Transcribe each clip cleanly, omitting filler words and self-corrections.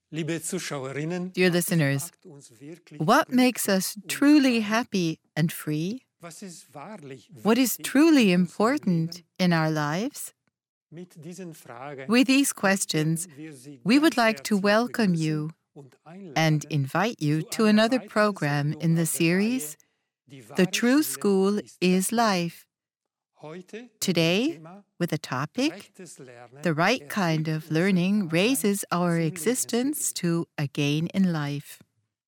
Dear listeners, what makes us truly happy and free? What is truly important in our lives? With these questions, we would like to welcome you and invite you to another program in the series, The True School is Life. Today, with a topic, the right kind of learning raises our existence to a gain in life.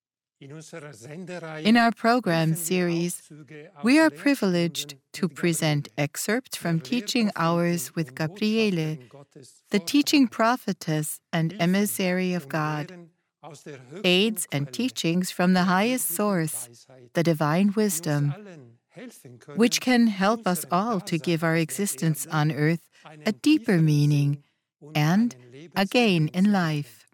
In our program series, we are privileged to present excerpts from teaching hours with Gabriele, the teaching prophetess and emissary of God, aids and teachings from the highest source, the divine wisdom, which can help us all to give our existence on earth a deeper meaning and a gain in life.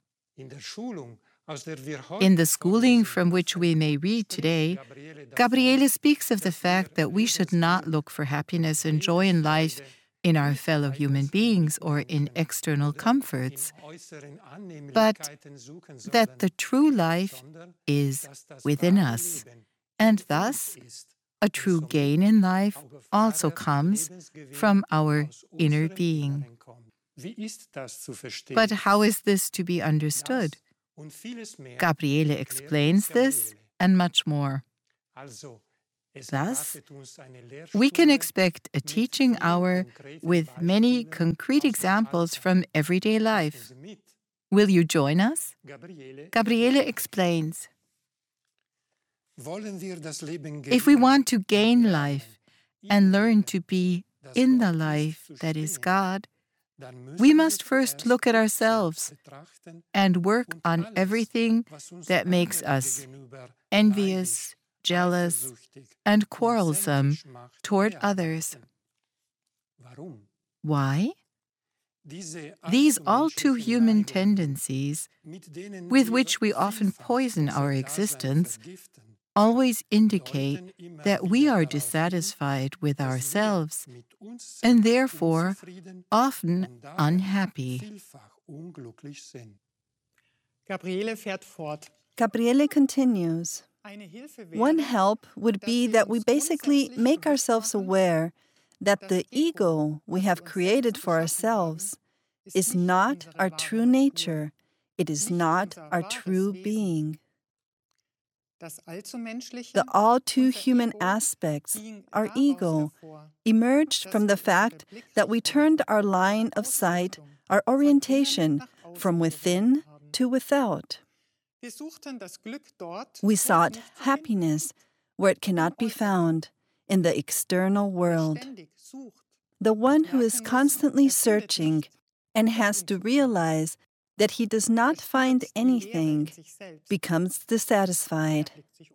In the schooling from which we may read today, Gabriele speaks of the fact that we should not look for happiness and joy in life in our fellow human beings or in external comforts, but that the true life is within us, and thus a true gain in life also comes from our inner being. But how is this to be understood? Gabriele explains this and much more. Thus, we can expect a teaching hour with many concrete examples from everyday life. Will you join us? Gabriele explains. If we want to gain life and learn to be in the life that is God, we must first look at ourselves and work on everything that makes us envious, jealous, and quarrelsome toward others. Why? These all too human tendencies, with which we often poison our existence, always indicate that we are dissatisfied with ourselves and therefore often unhappy. Gabriele continues. One help would be that we basically make ourselves aware that the ego we have created for ourselves is not our true nature. It is not our true being. The all-too-human aspects, our ego, emerged from the fact that we turned our line of sight, our orientation, from within to without. We sought happiness where it cannot be found, in the external world. The one who is constantly searching and has to realize that he does not find anything, becomes dissatisfied.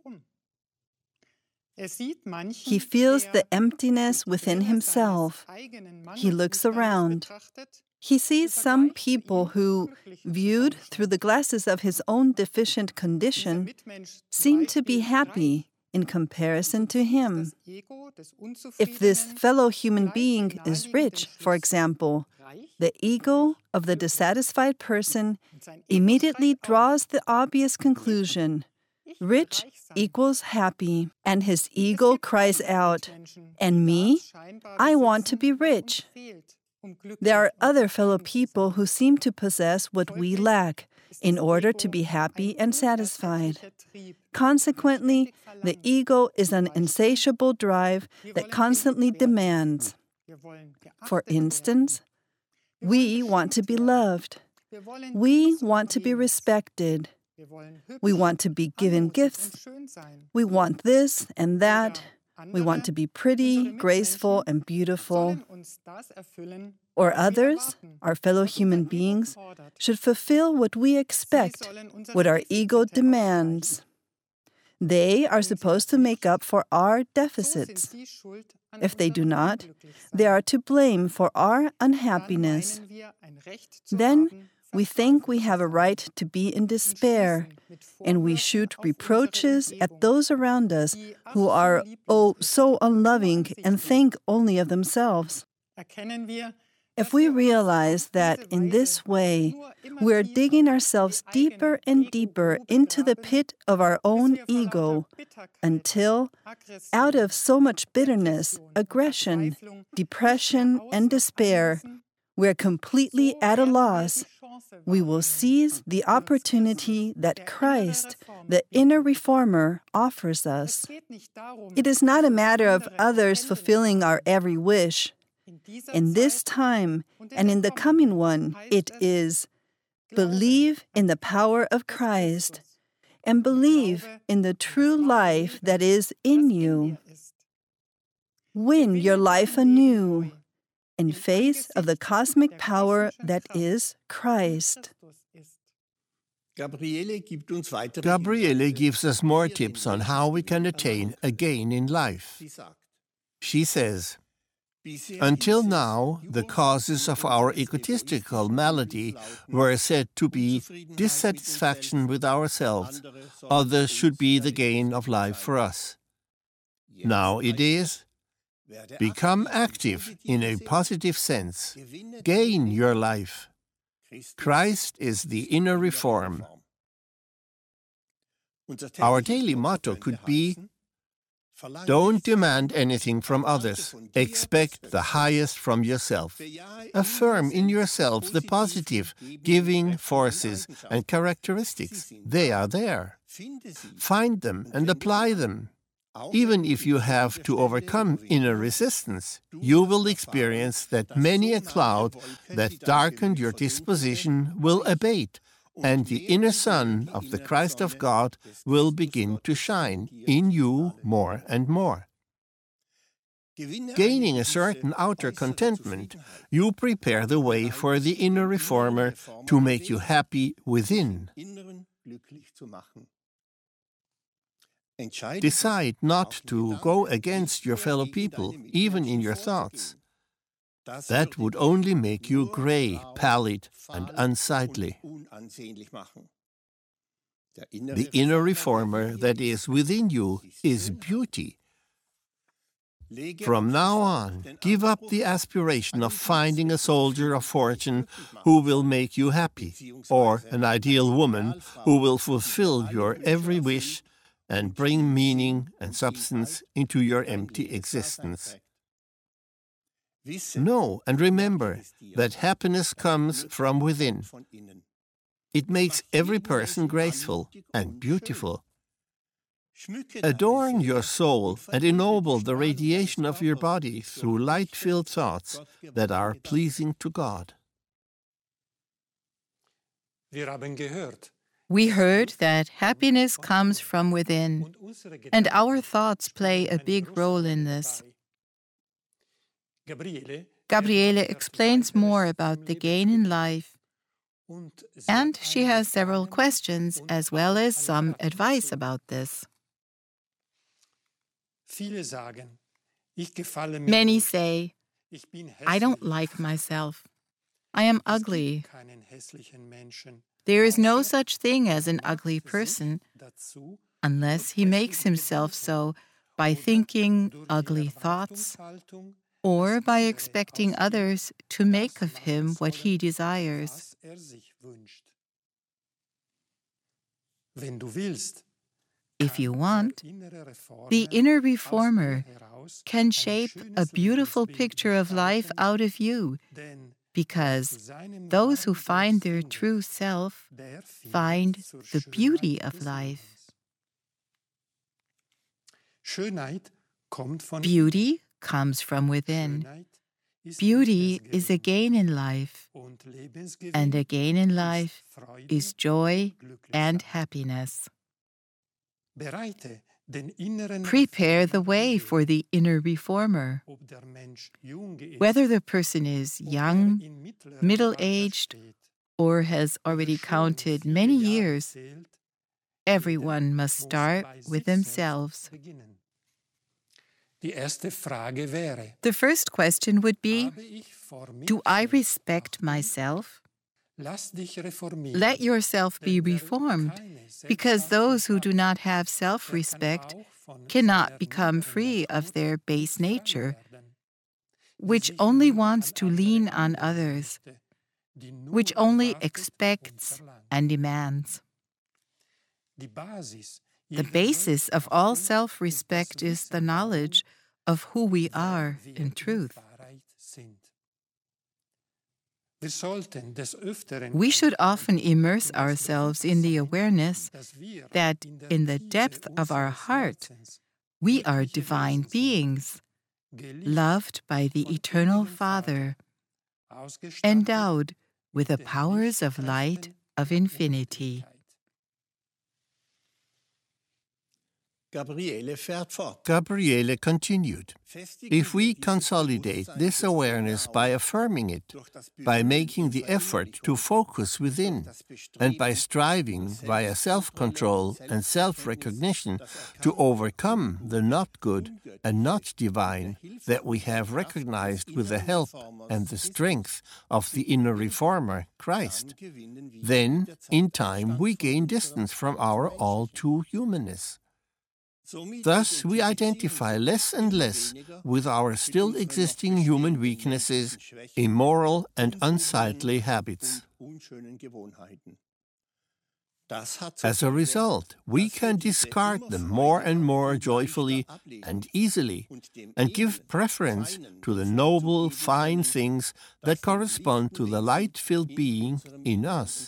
He feels the emptiness within himself. He looks around. He sees some people who, viewed through the glasses of his own deficient condition, seem to be happy in comparison to him. If this fellow human being is rich, for example, the ego of the dissatisfied person immediately draws the obvious conclusion: rich equals happy, and his ego cries out, "And me? I want to be rich." There are other fellow people who seem to possess what we lack in order to be happy and satisfied. Consequently, the ego is an insatiable drive that constantly demands. For instance, we want to be loved. We want to be respected. We want to be given gifts. We want this and that. We want to be pretty, graceful, and beautiful. Or others, our fellow human beings, should fulfill what we expect, what our ego demands. They are supposed to make up for our deficits. If they do not, they are to blame for our unhappiness. Then we think we have a right to be in despair, and we shoot reproaches at those around us who are, so unloving and think only of themselves. If we realize that in this way we are digging ourselves deeper and deeper into the pit of our own ego until, out of so much bitterness, aggression, depression, and despair, we're completely at a loss, we will seize the opportunity that Christ, the inner reformer, offers us. It is not a matter of others fulfilling our every wish. In this time and in the coming one, it is believe in the power of Christ and believe in the true life that is in you. Win your life anew in face of the cosmic power that is Christ. Gabriele gives us more tips on how we can attain a gain in life. She says, "Until now, the causes of our egotistical malady were said to be dissatisfaction with ourselves. Others should be the gain of life for us. Now it is, become active in a positive sense. Gain your life. Christ is the inner reform." Our daily motto could be, don't demand anything from others. Expect the highest from yourself. Affirm in yourself the positive, giving forces and characteristics. They are there. Find them and apply them. Even if you have to overcome inner resistance, you will experience that many a cloud that darkened your disposition will abate, and the inner sun of the Christ of God will begin to shine in you more and more. Gaining a certain outer contentment, you prepare the way for the inner reformer to make you happy within. Decide not to go against your fellow people, even in your thoughts. That would only make you gray, pallid, and unsightly. The inner reformer that is within you is beauty. From now on, give up the aspiration of finding a soldier of fortune who will make you happy, or an ideal woman who will fulfill your every wish and bring meaning and substance into your empty existence. Know and remember that happiness comes from within. It makes every person graceful and beautiful. Adorn your soul and ennoble the radiation of your body through light-filled thoughts that are pleasing to God. We heard that happiness comes from within, and our thoughts play a big role in this. Gabriele explains more about the gain in life, and she has several questions as well as some advice about this. Many say, I don't like myself. I am ugly. There is no such thing as an ugly person unless he makes himself so by thinking ugly thoughts or by expecting others to make of him what he desires. If you want, the inner reformer can shape a beautiful picture of life out of you, because those who find their true self find the beauty of life. Beauty comes from within. Beauty is a gain in life, and a gain in life is joy and happiness. Prepare the way for the inner reformer. Whether the person is young, middle-aged, or has already counted many years, everyone must start with themselves. The first question would be, do I respect myself? Let yourself be reformed, because those who do not have self-respect cannot become free of their base nature. which only wants to lean on others, which only expects and demands. The basis of all self-respect is the knowledge of who we are in truth. We should often immerse ourselves in the awareness that in the depth of our heart, we are divine beings, loved by the Eternal Father, endowed with the powers of light of infinity. Gabriele continued, if we consolidate this awareness by affirming it, by making the effort to focus within, and by striving via self-control and self-recognition to overcome the not good and not divine that we have recognized with the help and the strength of the inner reformer, Christ, then, in time, we gain distance from our all-too-humanness. Thus, we identify less and less with our still existing human weaknesses, immoral and unsightly habits. As a result, we can discard them more and more joyfully and easily, and give preference to the noble, fine things that correspond to the light-filled being in us.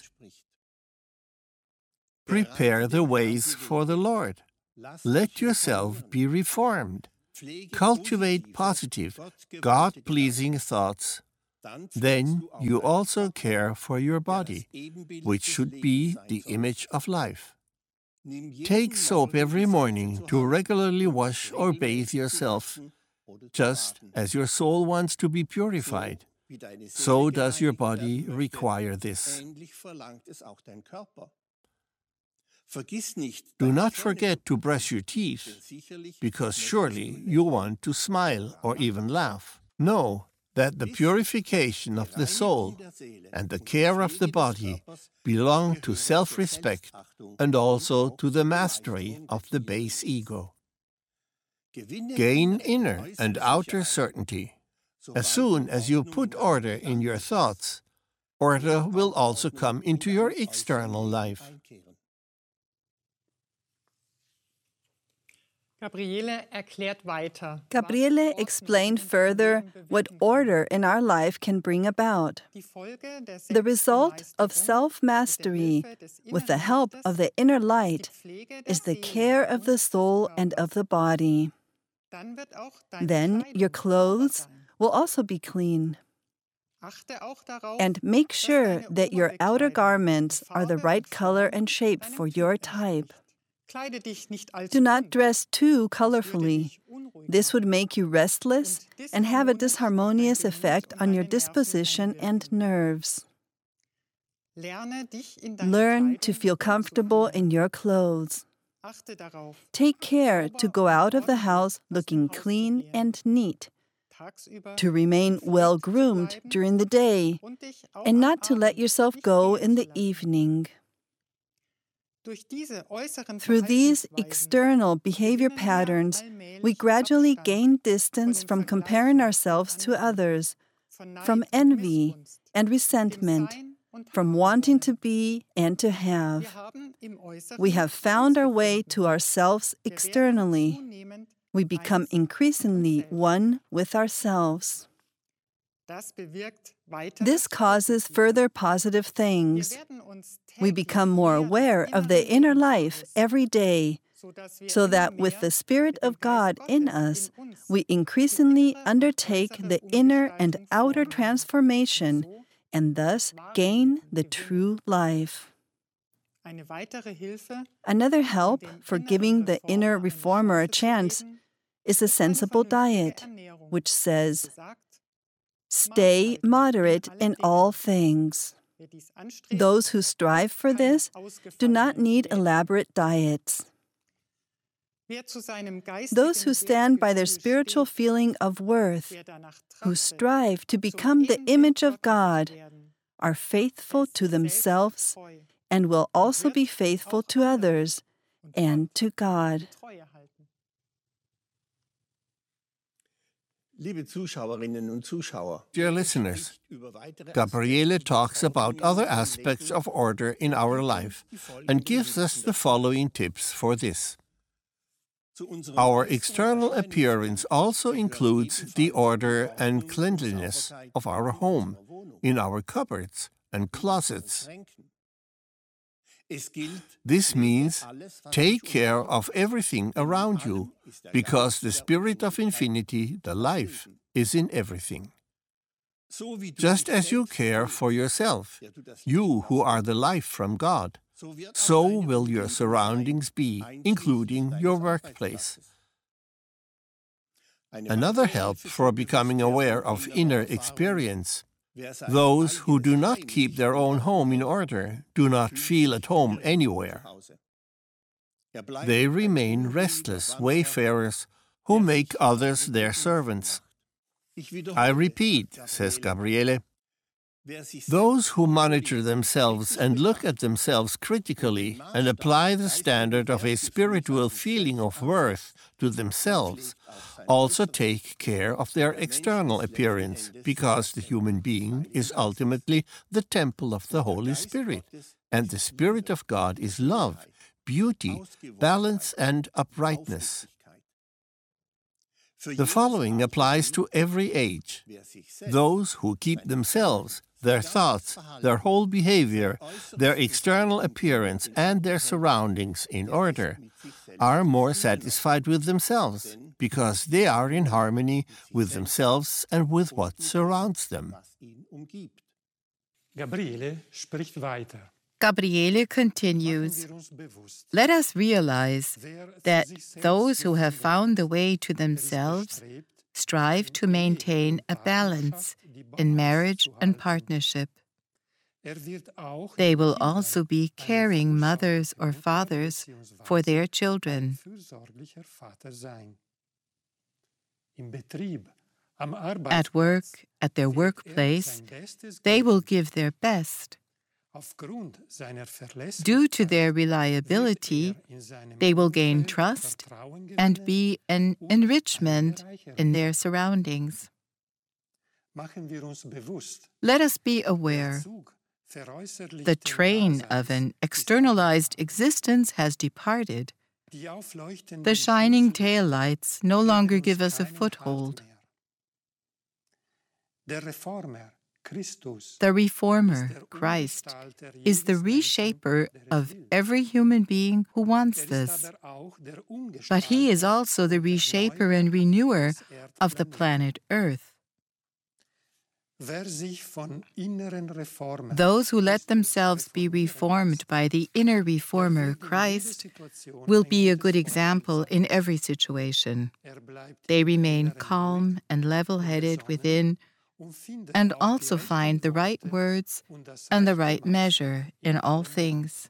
Prepare the ways for the Lord. Let yourself be reformed. Cultivate positive, God-pleasing thoughts. Then you also care for your body, which should be the image of life. Take soap every morning to regularly wash or bathe yourself. Just as your soul wants to be purified, so does your body require this. Do not forget to brush your teeth, because surely you want to smile or even laugh. Know that the purification of the soul and the care of the body belong to self-respect and also to the mastery of the base ego. Gain inner and outer certainty. As soon as you put order in your thoughts, order will also come into your external life. Gabriele explained further what order in our life can bring about. The result of self-mastery, with the help of the inner light, is the care of the soul and of the body. Then your clothes will also be clean. And make sure that your outer garments are the right color and shape for your type. Do not dress too colorfully. This would make you restless and have a disharmonious effect on your disposition and nerves. Learn to feel comfortable in your clothes. Take care to go out of the house looking clean and neat, to remain well-groomed during the day, and not to let yourself go in the evening. Through these external behavior patterns, we gradually gain distance from comparing ourselves to others, from envy and resentment, from wanting to be and to have. We have found our way to ourselves externally. We become increasingly one with ourselves. This causes further positive things. We become more aware of the inner life every day, so that with the Spirit of God in us, we increasingly undertake the inner and outer transformation and thus gain the true life. Another help for giving the inner reformer a chance is a sensible diet, which says, "Stay moderate in all things." Those who strive for this do not need elaborate diets. Those who stand by their spiritual feeling of worth, who strive to become the image of God, are faithful to themselves and will also be faithful to others and to God. Dear listeners, Gabriele talks about other aspects of order in our life and gives us the following tips for this. Our external appearance also includes the order and cleanliness of our home, in our cupboards and closets. This means take care of everything around you, because the Spirit of Infinity, the life, is in everything. Just as you care for yourself, you who are the life from God, so will your surroundings be, including your workplace. Another help for becoming aware of inner experience: those who do not keep their own home in order do not feel at home anywhere. They remain restless wayfarers who make others their servants. I repeat, says Gabriele, those who monitor themselves and look at themselves critically and apply the standard of a spiritual feeling of worth to themselves also take care of their external appearance, because the human being is ultimately the temple of the Holy Spirit, and the Spirit of God is love, beauty, balance, and uprightness. The following applies to every age. Those who keep themselves, their thoughts, their whole behavior, their external appearance, and their surroundings in order are more satisfied with themselves, because they are in harmony with themselves and with what surrounds them. Gabriele spricht weiter. Gabriele continues, let us realize that those who have found the way to themselves strive to maintain a balance in marriage and partnership. They will also be caring mothers or fathers for their children. At work, at their workplace, they will give their best. Due to their reliability, they will gain trust and be an enrichment in their surroundings. Let us be aware. The train of an externalized existence has departed. The shining taillights no longer give us a foothold. The Reformer, Christ, is the reshaper of every human being who wants this. But he is also the reshaper and renewer of the planet Earth. Those who let themselves be reformed by the inner Reformer, Christ, will be a good example in every situation. They remain calm and level-headed within, and also find the right words and the right measure in all things.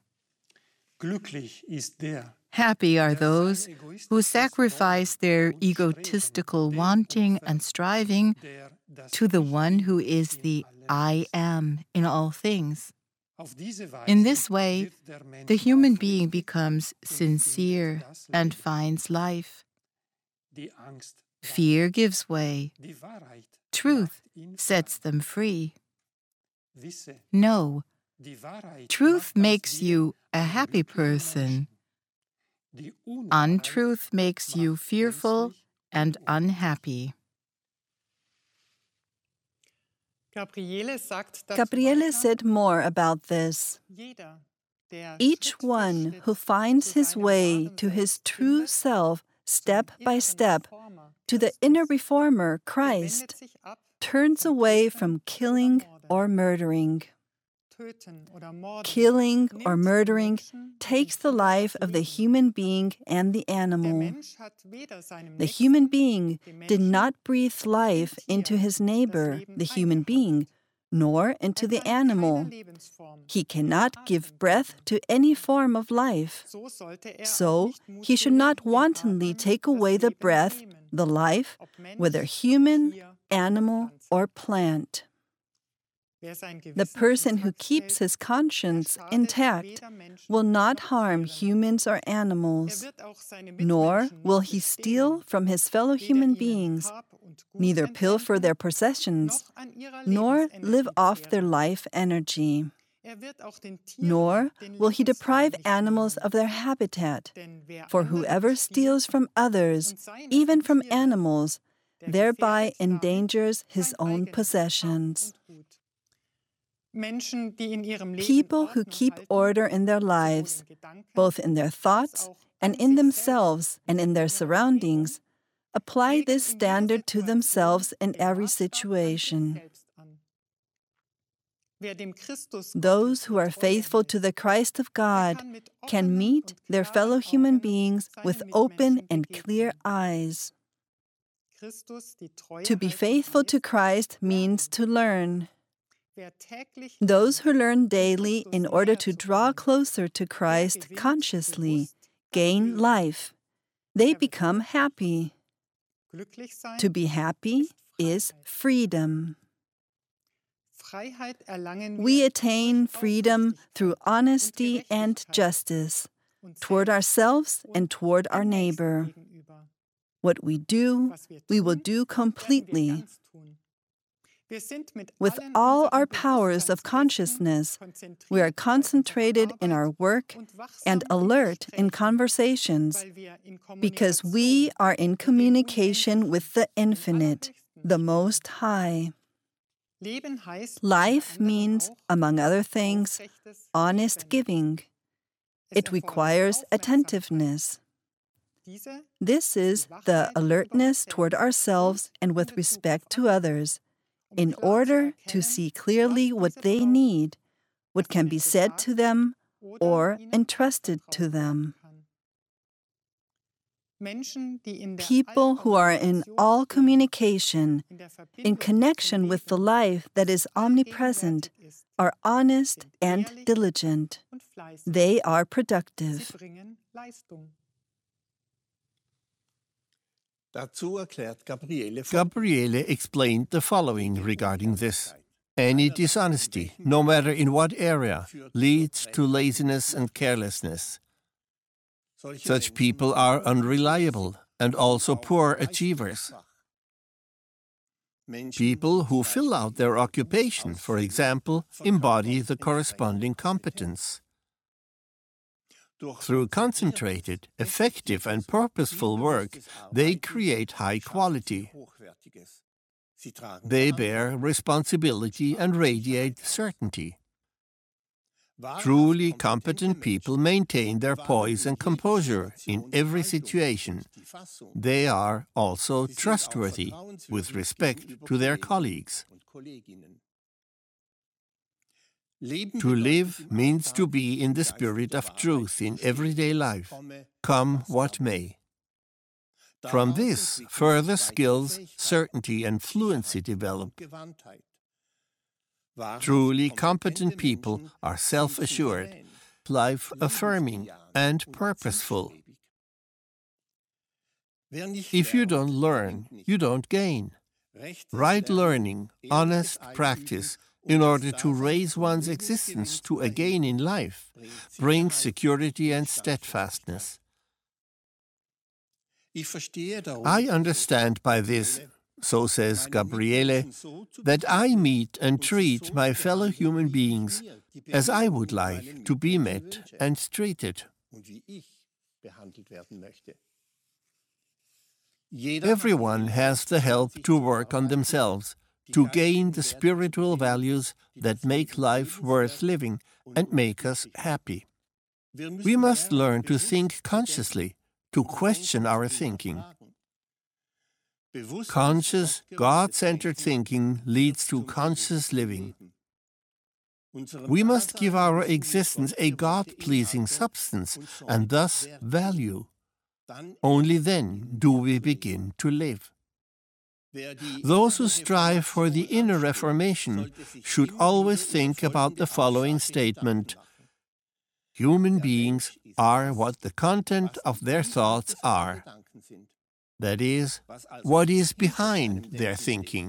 Happy are those who sacrifice their egotistical wanting and striving to the one who is the I am in all things. In this way, the human being becomes sincere and finds life. Fear gives way. Truth sets them free. No, truth makes you a happy person. Untruth makes you fearful and unhappy. Gabriele said more about this. Each one who finds his way to his true self step by step, to the inner Reformer, Christ, turns away from killing or murdering. Killing or murdering takes the life of the human being and the animal. The human being did not breathe life into his neighbor, the human being, nor into the animal. He cannot give breath to any form of life. So he should not wantonly take away the breath, the life, whether human, animal, or plant. The person who keeps his conscience intact will not harm humans or animals, nor will he steal from his fellow human beings, neither pilfer their possessions, nor live off their life energy. Nor will he deprive animals of their habitat, for whoever steals from others, even from animals, thereby endangers his own possessions. People who keep order in their lives, both in their thoughts and in themselves and in their surroundings, apply this standard to themselves in every situation. Those who are faithful to the Christ of God can meet their fellow human beings with open and clear eyes. To be faithful to Christ means to learn. Those who learn daily in order to draw closer to Christ consciously gain life. They become happy. To be happy is freedom. We attain freedom through honesty and justice toward ourselves and toward our neighbor. What we do, we will do completely. With all our powers of consciousness, we are concentrated in our work and alert in conversations because we are in communication with the Infinite, the Most High. Life means, among other things, honest giving. It requires attentiveness. This is the alertness toward ourselves and with respect to others, in order to see clearly what they need, what can be said to them or entrusted to them. People who are in all communication, in connection with the life that is omnipresent, are honest and diligent. They are productive. Gabriele explained the following regarding this. Any dishonesty, no matter in what area, leads to laziness and carelessness. Such people are unreliable and also poor achievers. People who fill out their occupation, for example, embody the corresponding competence. Through concentrated, effective and purposeful work, they create high quality. They bear responsibility and radiate certainty. Truly competent people maintain their poise and composure in every situation. They are also trustworthy with respect to their colleagues. To live means to be in the spirit of truth in everyday life, come what may. From this, further skills, certainty and fluency develop. Truly competent people are self-assured, life-affirming, and purposeful. If you don't learn, you don't gain. Right learning, honest practice, in order to raise one's existence to a gain in life, brings security and steadfastness. I understand by this, so says Gabriele, that I meet and treat my fellow human beings as I would like to be met and treated. Everyone has the help to work on themselves, to gain the spiritual values that make life worth living and make us happy. We must learn to think consciously, to question our thinking. Conscious, God-centered thinking leads to conscious living. We must give our existence a God-pleasing substance and thus value. Only then do we begin to live. Those who strive for the inner reformation should always think about the following statement: human beings are what the content of their thoughts are. That is, what is behind their thinking.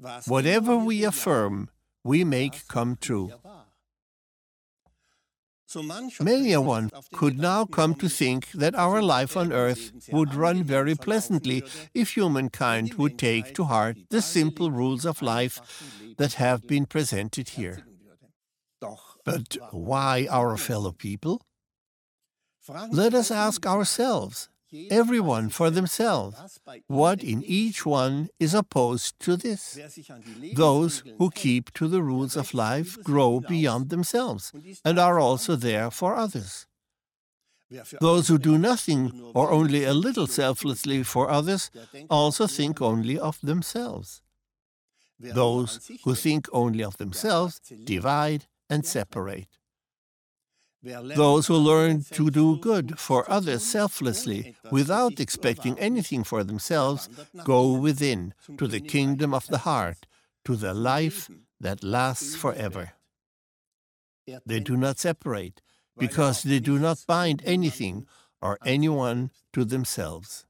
Whatever we affirm, we make come true. Many a one could now come to think that our life on earth would run very pleasantly if humankind would take to heart the simple rules of life that have been presented here. But why our fellow people? Let us ask ourselves, everyone for themselves, what in each one is opposed to this. Those who keep to the rules of life grow beyond themselves and are also there for others. Those who do nothing or only a little selflessly for others also think only of themselves. Those who think only of themselves divide and separate. Those who learn to do good for others selflessly, without expecting anything for themselves, go within to the kingdom of the heart, to the life that lasts forever. They do not separate, because they do not bind anything or anyone to themselves.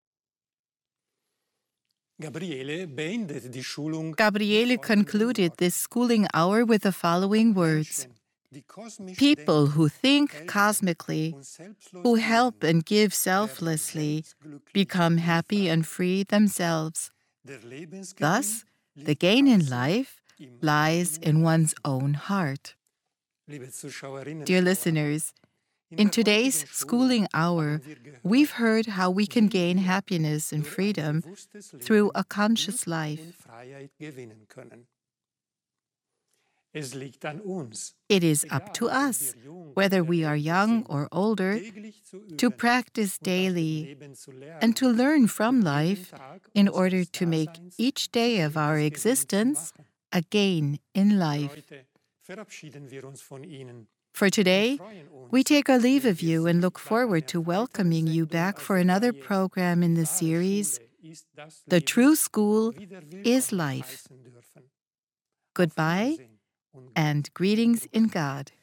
Gabriele concluded this schooling hour with the following words. People who think cosmically, who help and give selflessly, become happy and free themselves. Thus, the gain in life lies in one's own heart. Dear listeners, in today's schooling hour, we've heard how we can gain happiness and freedom through a conscious life. It is up to us, whether we are young or older, to practice daily and to learn from life in order to make each day of our existence a gain in life. For today, we take our leave of you and look forward to welcoming you back for another program in the series, The True School is Life. Goodbye and greetings in God.